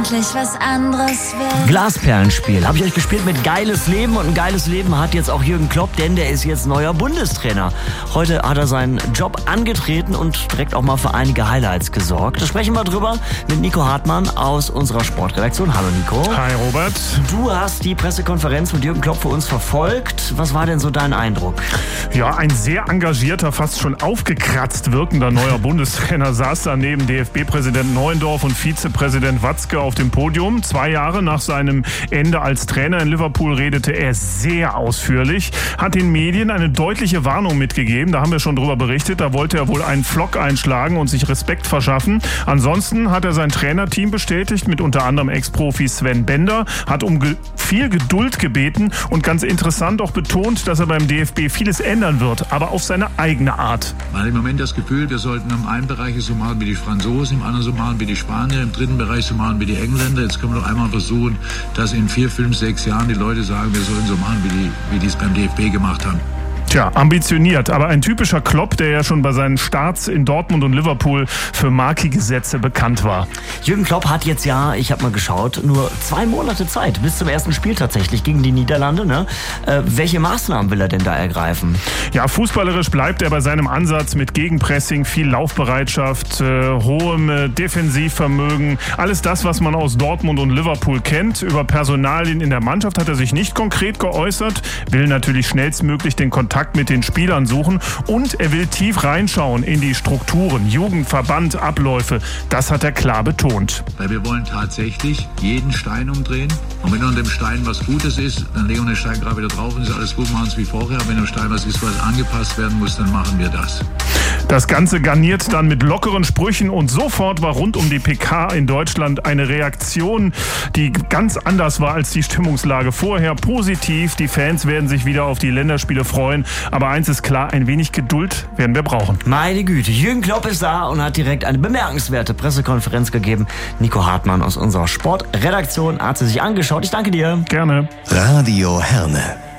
endlich was anderes will. Glasperlenspiel. Habe ich euch gespielt mit Geiles Leben. Und ein geiles Leben hat jetzt auch Jürgen Klopp, denn der ist jetzt neuer Bundestrainer. Heute hat er seinen Job angetreten und direkt auch mal für einige Highlights gesorgt. Da sprechen wir drüber mit Nico Hartmann aus unserer Sportredaktion. Hallo Nico. Hi Robert. Du hast die Pressekonferenz mit Jürgen Klopp für uns verfolgt. Was war denn so dein Eindruck? Ja, ein sehr engagierter, fast schon aufgekratzt wirkender neuer Bundestrainer saß da neben DFB-Präsident Neuendorf und Vizepräsident Watzke auf dem Podium. 2 Jahre nach seinem Ende als Trainer in Liverpool redete er sehr ausführlich, hat den Medien eine deutliche Warnung mitgegeben. Da haben wir schon drüber berichtet. Da wollte er wohl einen Flock einschlagen und sich Respekt verschaffen. Ansonsten hat er sein Trainerteam bestätigt, mit unter anderem Ex-Profi Sven Bender, hat um viel Geduld gebeten und ganz interessant auch betont, dass er beim DFB vieles ändern wird, aber auf seine eigene Art. Man hat im Moment das Gefühl, wir sollten im einen Bereich so machen wie die Franzosen, im anderen so machen wie die Spanier, im dritten Bereich so machen wie die Engländer. Jetzt können wir doch einmal versuchen, dass in 4, 5, 6 Jahren die Leute sagen, wir sollen so machen, wie die es beim DFB gemacht haben. Tja, ambitioniert, aber ein typischer Klopp, der ja schon bei seinen Starts in Dortmund und Liverpool für markige Sätze bekannt war. Jürgen Klopp hat jetzt ja, ich habe mal geschaut, nur 2 Monate Zeit bis zum ersten Spiel tatsächlich gegen die Niederlande. Ne? Welche Maßnahmen will er denn da ergreifen? Ja, fußballerisch bleibt er bei seinem Ansatz mit Gegenpressing, viel Laufbereitschaft, hohem Defensivvermögen. Alles das, was man aus Dortmund und Liverpool kennt. Über Personalien in der Mannschaft hat er sich nicht konkret geäußert, will natürlich schnellstmöglich den Kontakt mit den Spielern suchen und er will tief reinschauen in die Strukturen, Jugend, Verband, Abläufe. Das hat er klar betont. Weil wir wollen tatsächlich jeden Stein umdrehen. Und wenn an dem Stein was Gutes ist, dann legen wir den Stein gerade wieder drauf und ist alles gut, machen es wie vorher. Wenn am Stein was ist, was angepasst werden muss, dann machen wir das. Das Ganze garniert dann mit lockeren Sprüchen und sofort war rund um die PK in Deutschland eine Reaktion, die ganz anders war als die Stimmungslage vorher. Positiv, die Fans werden sich wieder auf die Länderspiele freuen. Aber eins ist klar, ein wenig Geduld werden wir brauchen. Meine Güte, Jürgen Klopp ist da und hat direkt eine bemerkenswerte Pressekonferenz gegeben. Nico Hartmann aus unserer Sportredaktion hat sie sich angeschaut. Ich danke dir. Gerne. Radio Herne.